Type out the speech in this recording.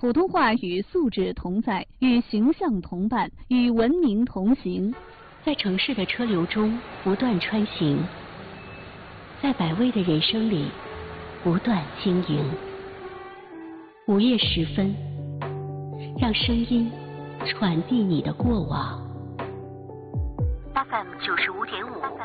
普通话与素质同在，与形象同伴，与文明同行。 在城市的车流中不断穿行，在百味的人生里不断经营。午夜时分，让声音传递你的过往。FM 95.5。